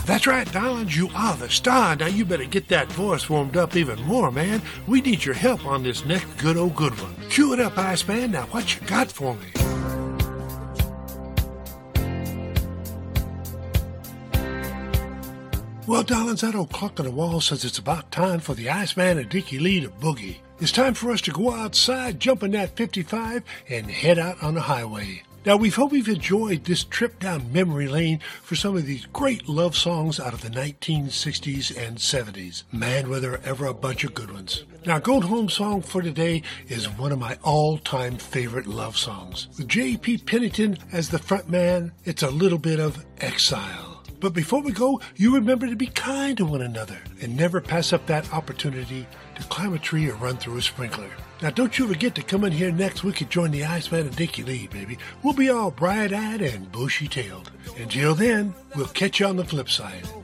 That's right, Dollins, you are the star. Now you better get that voice warmed up even more, man. We need your help on this next good old good one. Cue it up, Iceman. Now what you got for me? Well, Dollins, that old clock on the wall says it's about time for the Iceman and Dickie Lee to boogie. It's time for us to go outside, jump in that 55, and head out on the highway. Now, we hope you've enjoyed this trip down memory lane for some of these great love songs out of the 1960s and 70s. Man, were there ever a bunch of good ones. Now, Going Home song for today is one of my all-time favorite love songs. With J.P. Pennington as the front man, it's a little bit of exile. But before we go, you remember to be kind to one another and never pass up that opportunity to climb a tree or run through a sprinkler. Now, don't you forget to come in here next week and join the Iceman and Dickie Lee, baby. We'll be all bright-eyed and bushy-tailed. Until then, we'll catch you on the flip side.